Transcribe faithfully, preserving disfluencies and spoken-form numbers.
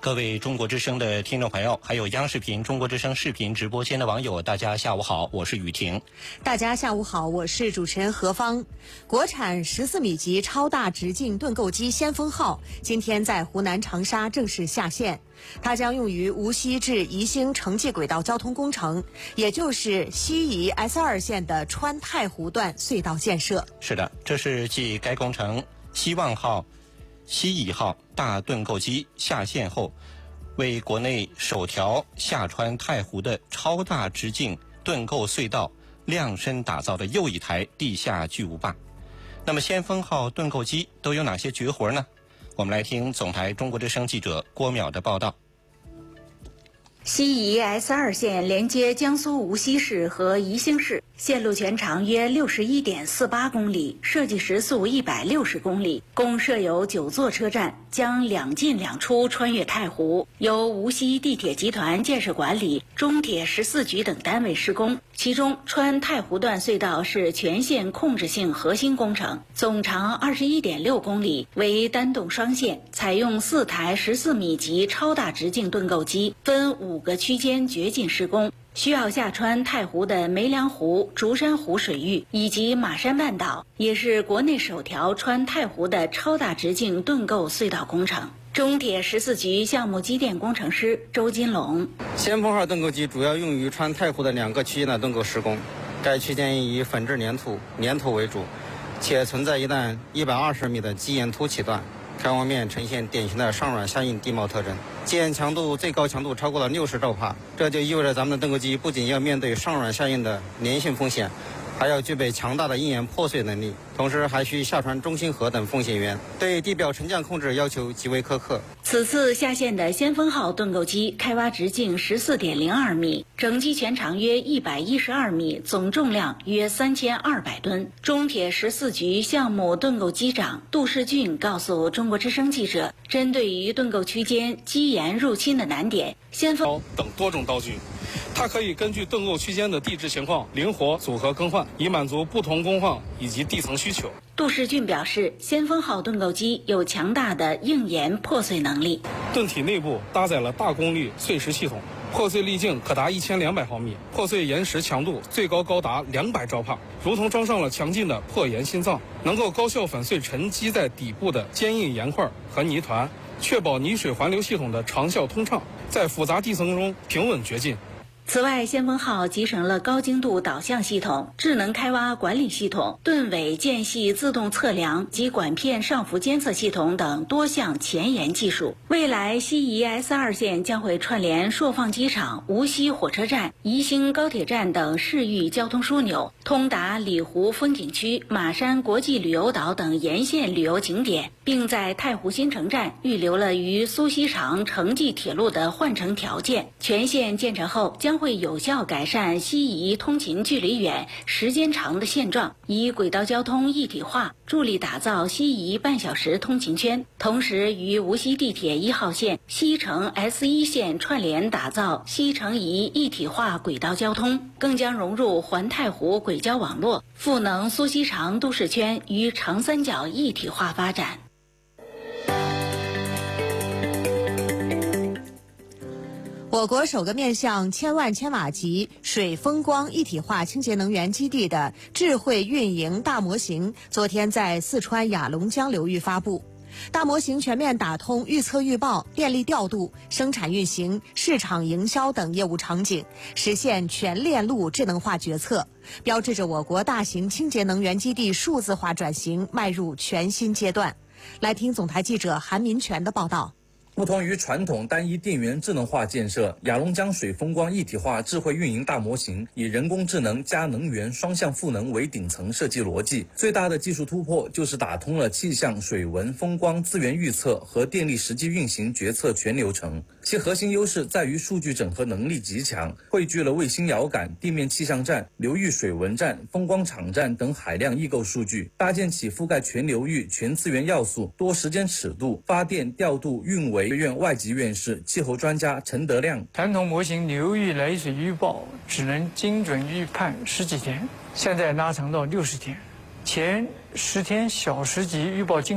各位中国之声的听众朋友，还有央视频中国之声视频直播间的网友，大家下午好，我是雨婷。 大家下午好，我是主持人何芳。国产十四米级超大直径盾构机先锋号今天在湖南长沙正式下线，它将用于无锡至宜兴城际轨道交通工程，也就是西宜 S 二 线的川太湖段隧道建设。 是的，这是继该工程希望号、西宜号大盾构机下线后，为国内首条下穿太湖的超大直径盾构隧道量身打造的又一台地下巨无霸。那么先锋号盾构机都有哪些绝活呢？我们来听总台中国之声记者郭淼的报道。 西宜 S 二 线连接江苏无锡市和宜兴市，线路全长约 六十一点四八公里，设计时速一百六十公里，共设有九座车站，将两进两出穿越太湖，由无锡地铁集团建设管理，中铁十四局等单位施工。其中穿太湖段隧道是全线控制性核心工程，总长 二十一点六公里，为单洞双线，采用四台十四米级超大直径盾构机，分五个区间掘进施工，需要下穿太湖的梅梁湖、竹山湖水域以及马山半岛，也是国内首条穿太湖的超大直径盾构隧道工程。中铁十四局项目机电工程师周金龙： 先锋号盾构机主要用于穿太湖的两个区间的盾构施工，该区间以粉质粘土、粘土为主，且存在一段一百二十米的基岩凸起段，开荒面呈现典型的上软下硬地貌特征。基岩强度最高强度超过了六十兆帕，这就意味着咱们的盾构机不仅要面对上软下硬的粘性风险，还要具备强大的硬岩破碎能力，同时还需下穿中心核等风险源，对地表沉降控制要求极为苛刻。 此次下线的先锋号盾构机开挖直径 十四点零二米，整机全长约一百一十二米，总重量约三千二百吨。中铁十四局项目盾构机长杜世俊告诉中国之声记者，针对于盾构区间基岩入侵的难点，先锋等多种道具，它可以根据盾构区间的地质情况灵活组合更换，以满足不同工况以及地层需求。 杜世俊表示，先锋号盾构机有强大的硬岩破碎能力， 盾体内部搭载了大功率碎石系统，破碎粒径可达一千两百毫米，破碎岩石强度最高高达两百兆帕，如同装上了强劲的破岩心脏，能够高效粉碎沉积在底部的坚硬岩块和泥团，确保泥水环流系统的长效通畅，在复杂地层中平稳掘进。 此外，先锋号集成了高精度导向系统、智能开挖管理系统、盾尾间隙自动测量及管片上浮监测系统等多项前沿技术。未来，西宜 S 二 线将会串联朔放机场、无锡火车站、宜兴高铁站等市域交通枢纽，通达里湖风景区、马山国际旅游岛等沿线旅游景点，并在太湖新城站预留了与苏锡常城际铁路的换乘条件。全线建成后，将会有效改善西宜通勤距离远、时间长的现状，以轨道交通一体化助力打造西宜半小时通勤圈，同时与无锡地铁一号线、西城 S 一 线串联打造西城宜一体化轨道交通，更将融入环太湖轨交网络，赋能苏锡常都市圈与长三角一体化发展。 我国首个面向千万千瓦级水风光一体化清洁能源基地的智慧运营大模型昨天在四川雅龙江流域发布。大模型全面打通预测预报、电力调度、生产运行、市场营销等业务场景，实现全链路智能化决策，标志着我国大型清洁能源基地数字化转型迈入全新阶段。来听总台记者韩民权的报道。 不同于传统单一电源智能化建设，雅龙江水风光一体化智慧运营大模型以人工智能加能源双向赋能为顶层设计逻辑。最大的技术突破就是打通了气象、水文、风光资源预测和电力实际运行决策全流程。其核心优势在于数据整合能力极强，汇聚了卫星遥感、地面气象站、流域水文站、风光场站等海量异构数据，搭建起覆盖全流域、全资源要素、多时间尺度、发电调度、运维院外籍院士、气候专家陈德亮。 传统模型流域雷水预报只能精准预判十几天，现在拉长到六十天，前十天小时级预报精